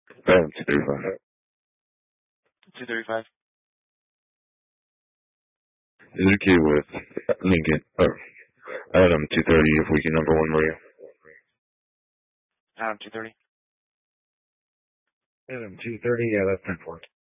Adam 235. 235. Is it okay with Lincoln? Adam 230 if we can number one Maria. Adam 230. Adam 230, yeah, that's 10-4.